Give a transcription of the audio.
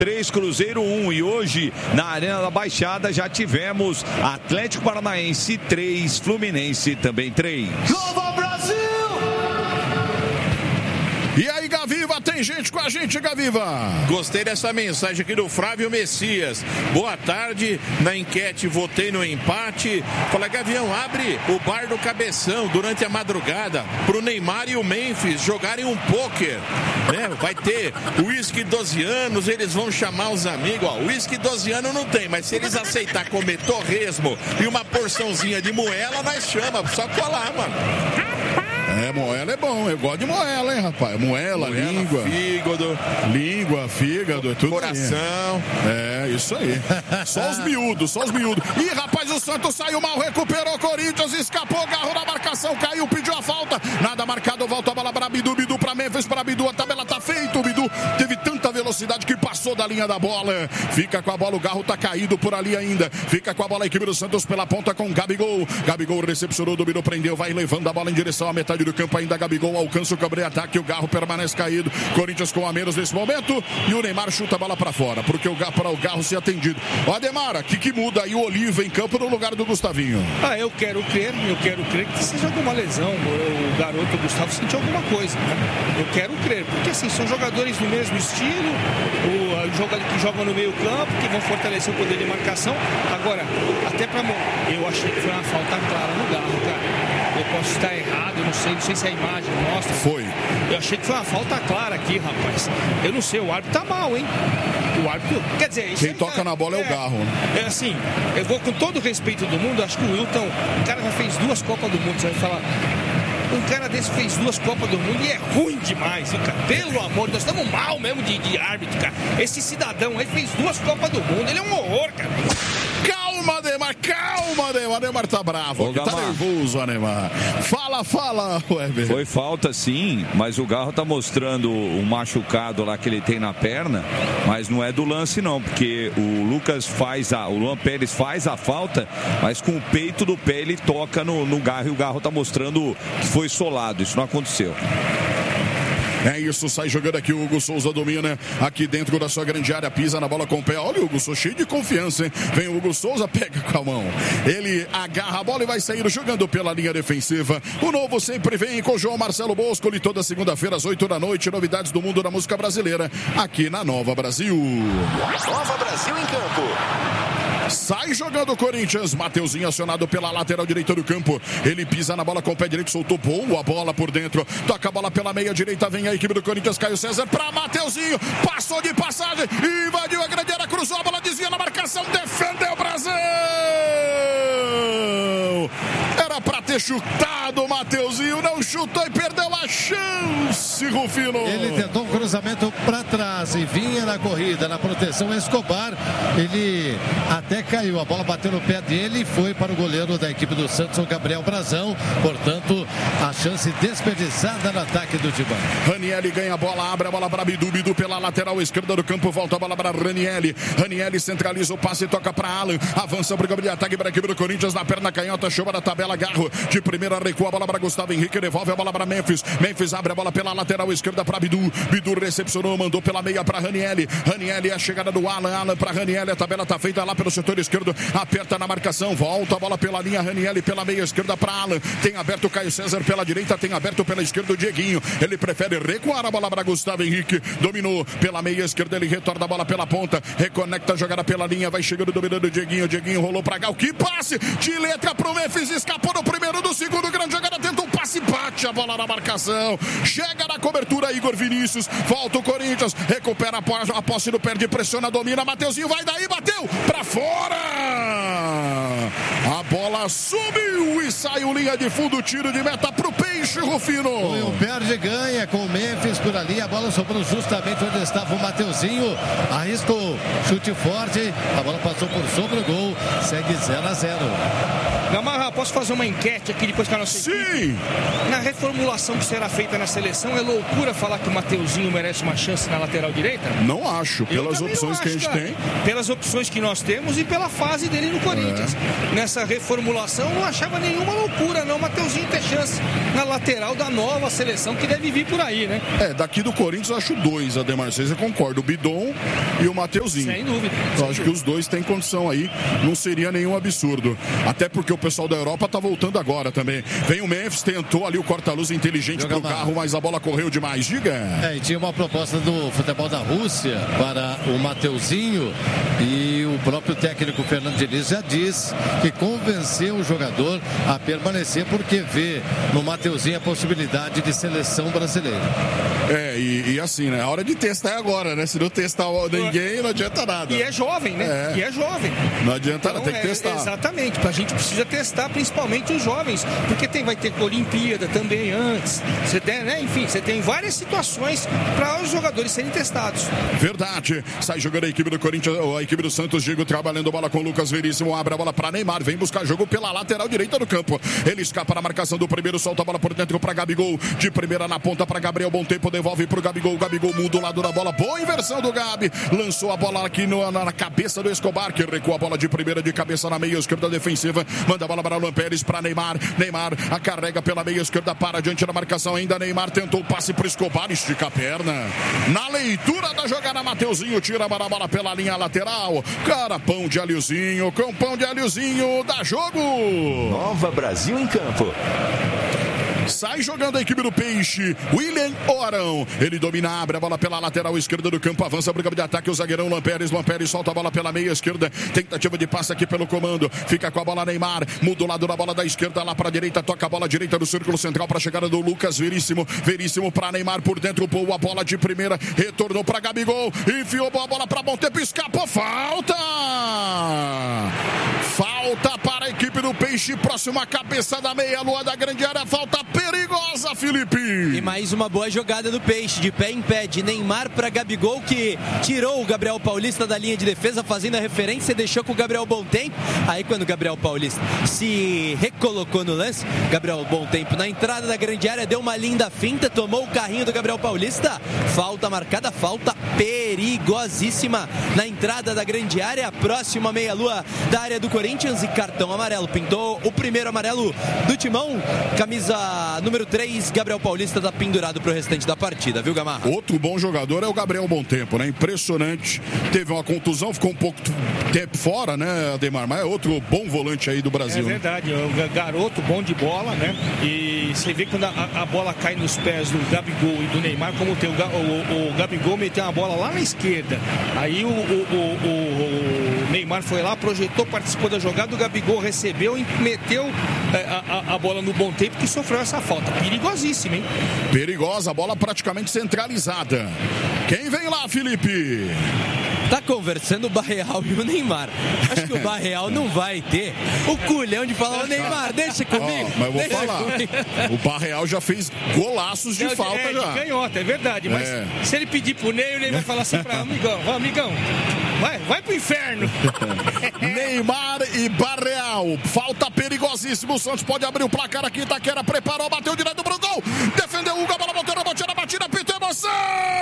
3, Cruzeiro 1. E hoje, na Arena da Baixada, já tivemos Atlético Paranaense 3, Fluminense também 3. Nova Brasil! E aí, Gaviva, tem gente com a gente, Gaviva. Gostei dessa mensagem aqui do Flávio Messias. Boa tarde, na enquete votei no empate. Fala, Gavião, abre o bar do Cabeção durante a madrugada pro Neymar e o Memphis jogarem um pôquer. Vai ter uísque 12 anos, eles vão chamar os amigos. Uísque 12 anos não tem, mas se eles aceitar comer torresmo e uma porçãozinha de moela, nós chamamos, só colar, mano. Moela é bom, eu gosto de moela, hein, rapaz? Moela, língua. Fígado, tudo. Coração. Isso aí. Só os miúdos. Ih, rapaz, o Santos saiu mal, recuperou o Corinthians, escapou, Garro na marcação, caiu, pediu a falta. Nada marcado, volta a bola para Bidu pra Memphis, para Bidu, a tabela tá feita. O Bidu teve tanta velocidade que passou da linha da bola. Fica com a bola, o Garro tá caído por ali ainda. Fica com a bola a equipe do Santos pela ponta com Gabigol. Gabigol recepcionou, dominou, prendeu, vai levando a bola em direção à metade do campo ainda. Gabigol alcança o cabreataque, o Garro permanece caído. Corinthians com a menos nesse momento e o Neymar chuta a bola para fora, porque para o Garro ser atendido. Ó, Ademar, que muda aí o Oliva em campo no lugar do Gustavinho? Eu quero crer que seja alguma lesão, o garoto Gustavo sentiu alguma coisa, né? Eu quero crer, porque assim, são jogadores do mesmo estilo, que jogam no meio campo, que vão fortalecer o poder de marcação. Agora, até eu achei que foi uma falta clara no Garro, cara. Eu posso estar errado, eu não sei se a imagem mostra. Foi. Eu achei que foi uma falta clara aqui, rapaz. Eu não sei, o árbitro tá mal, hein? O árbitro, quer dizer... Quem toca na bola é o Garro. Assim, eu vou com todo o respeito do mundo, acho que o Wilton, o cara já fez 2 Copas do Mundo, você vai falar... Um cara desse fez 2 Copas do Mundo e é ruim demais, cara. Pelo amor de Deus, estamos mal mesmo de árbitro, cara. Esse cidadão aí fez 2 Copas do Mundo, ele é um horror, cara. Calma, Ademar tá bravo, tá nervoso, Ademar. Fala, Weber. Foi falta sim, mas o Garro tá mostrando um machucado lá que ele tem na perna, mas não é do lance não, porque o Luan Pérez faz a falta, mas com o peito do pé ele toca no Garro e o Garro tá mostrando que foi solado, isso não aconteceu. É isso, sai jogando aqui o Hugo Souza, domina aqui dentro da sua grande área, pisa na bola com o pé. Olha o Hugo Souza, cheio de confiança, hein? Vem o Hugo Souza, pega com a mão. Ele agarra a bola e vai sair jogando pela linha defensiva. O novo sempre vem com o João Marcelo Boscoli, toda segunda-feira às 8 da noite, novidades do mundo da música brasileira, aqui na Nova Brasil. Nova Brasil em campo. Sai jogando o Corinthians, Mateuzinho acionado pela lateral direita do campo. Ele pisa na bola com o pé direito, soltou boa bola por dentro. Toca a bola pela meia direita, vem a equipe do Corinthians, Caio César para Mateuzinho. Passou de passagem, invadiu a grande área, cruzou a bola, desvia na marcação, defendeu o Brasil. Era pra ter chutado o Mateuzinho, não chutou e perdeu a chance, Rufino. Ele tentou um cruzamento para trás e vinha na corrida, na proteção Escobar. Ele até caiu, a bola bateu no pé dele e foi para o goleiro da equipe do Santos, o Gabriel Brazão. Portanto, a chance desperdiçada no ataque do Timão. Ranieri ganha a bola, abre a bola para Bidu, Bidu pela lateral esquerda do campo, volta a bola para Ranieri. Ranieri centraliza o passe e toca para Alan. Avança para o campo de ataque para a equipe do Corinthians, na perna canhota, chuva da tabela, Garro. De primeira recua a bola para Gustavo Henrique, devolve a bola para Memphis. Memphis abre a bola pela lateral esquerda para Bidu. Bidu recepcionou, mandou pela meia para Ranieri. Ranieri, a chegada do Alan. Alan para Ranieri, a tabela tá feita lá pelo setor esquerdo. Aperta na marcação, volta a bola pela linha. Ranieri pela meia esquerda para Alan. Tem aberto o Caio César pela direita, tem aberto pela esquerda o Dieguinho. Ele prefere recuar a bola para Gustavo Henrique. Dominou pela meia esquerda, ele retorna a bola pela ponta. Reconecta a jogada pela linha, vai chegando dominando o Dieguinho. Dieguinho rolou para Gal. Que passe de letra pro Memphis, escapou no primeiro, do segundo, grande jogada, tenta um passe, bate a bola na marcação, chega na cobertura Igor Vinícius, volta o Corinthians, recupera a posse do pé, pressiona, domina, Mateuzinho vai daí, bateu pra fora, a bola subiu e saiu linha de fundo, tiro de meta pro Peixe, Rufino. O perde, ganha com o Memphis por ali, a bola sobrou justamente onde estava o Mateuzinho, arriscou, chute forte, a bola passou por sobre o gol, segue 0-0. Gamarra, posso fazer uma enquete aqui depois que a nossa equipe? Na reformulação que será feita na seleção, é loucura falar que o Mateuzinho merece uma chance na lateral direita? Não acho, pelas opções que a gente tem. Pelas opções que nós temos e pela fase dele no Corinthians. Nessa reformulação, não achava nenhuma loucura, não, o Mateuzinho ter chance na lateral da nova seleção que deve vir por aí, né? Daqui do Corinthians eu acho 2, Ademar, vocês concordam, o Bidon e o Mateuzinho. Sem dúvida. Eu acho que os dois têm condição aí, não seria nenhum absurdo. Até porque o pessoal da Europa tá voltando agora também. Vem o Memphis, tentou ali o corta-luz inteligente pro carro, mas a bola correu demais. Diga. E tinha uma proposta do futebol da Rússia para o Mateuzinho e o próprio técnico Fernando Diniz já diz que convenceu o jogador a permanecer porque vê no Mateuzinho a possibilidade de seleção brasileira. E assim, né? A hora de testar é agora, né? Se não testar ninguém, não adianta nada. E é jovem, né? E é jovem. Não adianta nada, tem que testar. Exatamente, a gente precisa testar principalmente os jovens, porque vai ter Olimpíada também antes. Você tem, né? Enfim, você tem várias situações para os jogadores serem testados. Verdade. Sai jogando a equipe do Corinthians, a equipe do Santos, Diego trabalhando bola com o Lucas Veríssimo, abre a bola para Neymar, vem buscar jogo pela lateral direita do campo. Ele escapa na marcação do primeiro, solta a bola por dentro para Gabigol, de primeira na ponta para Gabriel, bom tempo, devolve pro Gabigol, Gabigol muda o lado da bola, boa inversão do Gabi, lançou a bola aqui na cabeça do Escobar, que recua a bola de primeira de cabeça na meia esquerda defensiva, manda a bola para Luan Pérez, para Neymar, a carrega pela meia esquerda, para adiante na marcação ainda, Neymar tentou o passe pro Escobar, estica a perna, na leitura da jogada, Mateuzinho tira a bola pela linha lateral, cara, pão de alhozinho, com pão de alhozinho, dá jogo! Nova Brasil em campo. Sai jogando a equipe do Peixe, William Orão, ele domina, abre a bola pela lateral esquerda do campo, avança para o campo de ataque, o zagueirão Luan Pérez solta a bola pela meia esquerda, tentativa de passe aqui pelo comando, fica com a bola Neymar, muda o lado da bola da esquerda lá para a direita, toca a bola direita do círculo central para a chegada do Lucas Veríssimo para Neymar por dentro, boa bola de primeira, retornou para Gabigol, enfiou boa bola para bom tempo, escapou, falta para a equipe do Peixe, próxima cabeça da meia-lua da grande área, falta perigosa, Felipe. E mais uma boa jogada do Peixe, de pé em pé, de Neymar para Gabigol, que tirou o Gabriel Paulista da linha de defesa, fazendo a referência e deixou com o Gabriel Bom Tempo. Aí quando o Gabriel Paulista se recolocou no lance, Gabriel Bom Tempo na entrada da grande área, deu uma linda finta, tomou o carrinho do Gabriel Paulista, falta marcada, falta perigosíssima na entrada da grande área, próxima meia-lua da área do Corinthians, e cartão amarelo, pintou o primeiro amarelo do Timão, camisa número 3, Gabriel Paulista está pendurado para o restante da partida, viu, Gamarra? Outro bom jogador é o Gabriel Bom Tempo, né? Impressionante, teve uma contusão, ficou um pouco tempo fora, né, Ademar? Mas é outro bom volante aí do Brasil. É verdade, né? O garoto bom de bola, né? E você vê quando a bola cai nos pés do Gabigol e do Neymar, como tem o Gabigol meteu uma bola lá na esquerda, aí o Neymar foi lá, projetou, participou da jogada, o Gabigol recebeu e meteu a bola no Bom Tempo, que sofreu essa falta. Perigosíssima, hein? Perigosa, a bola praticamente centralizada. Quem vem lá, Felipe? Tá conversando o Barreal e o Neymar. Acho que o Barreal não vai ter o culhão de falar, ô Neymar, deixa comigo. Mas eu vou falar, o Barreal já fez golaços de falta já. De canhota, é verdade, mas se ele pedir pro Ney, o Ney vai falar assim pra amigão, vai pro inferno. Neymar e Barreal, falta perigosíssima, o Santos pode abrir o placar aqui, Itaquera preparou, bateu direto pro gol, defendeu o Hugo, a bola botou na batida, pintou emoção!